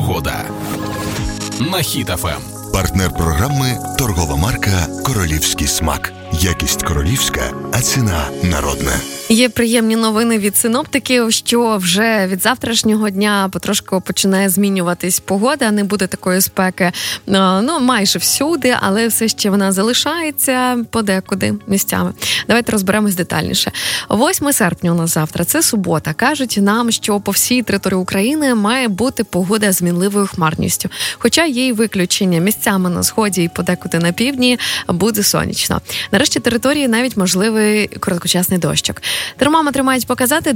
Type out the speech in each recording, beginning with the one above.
Погода на Хіт ФМ. Партнер програми – торгова марка «Королівський смак». Якість королівська, а ціна народна. Є приємні новини від синоптиків, що вже від завтрашнього дня потрошку починає змінюватись погода, не буде такої спеки, майже всюди, але все ще вона залишається подекуди місцями. Давайте розберемось детальніше. 8 серпня у нас завтра, це субота. Кажуть нам, що по всій території України має бути погода з мінливою хмарністю. Хоча є й виключення. Місцями на сході і подекуди на півдні буде сонячно. Нарешті території навіть можливий короткочасний дощик. Термометри мають показати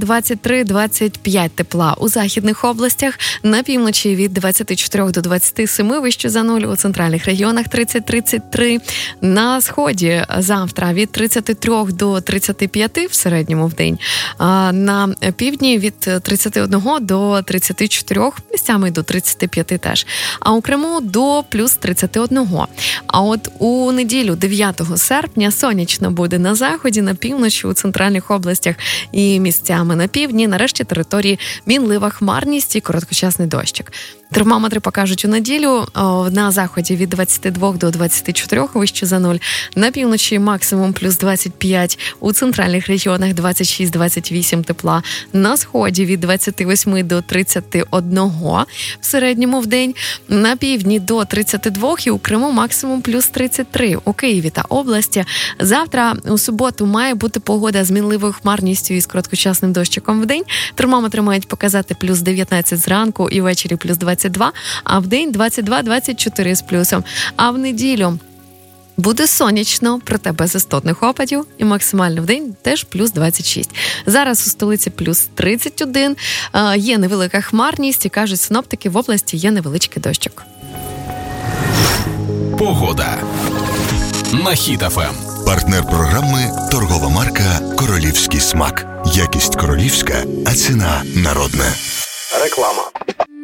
23-25 тепла у західних областях, на півночі від 24 до 27 вище за нуль, у центральних регіонах 30-33, на сході завтра від 33 до 35 в середньому в день, а на півдні від 31 до 34, місцями до 35 теж, а у Криму до плюс 31. А от у неділю 9 серпня сонячно буде на заході, на півночі, у центральних областях і місцями на півдні. Нарешті території мінлива хмарність і короткочасний дощик. Термометри покажуть у неділю на заході від 22 до 24 вище за нуль, на півночі максимум плюс 25, у центральних регіонах 26-28 тепла, на сході від 28 до 31 в середньому в день, на півдні до 32 і у Криму максимум плюс 33. У Києві та області завтра у суботу має бути погода з мінливою хмарністю і з короткочасним дощиком в день. Термометри мають показати плюс 19 зранку і ввечері плюс 22, а в день 22-24 з плюсом. А в неділю буде сонячно, проте без істотних опадів, і максимально в день теж плюс 26. Зараз у столиці плюс 31, є невелика хмарність і, кажуть синоптики, в області є невеличкий дощик. Погода на Хіт ФМ. Партнер програми – торгова марка «Королівський смак». Якість королівська, а ціна народна. Реклама.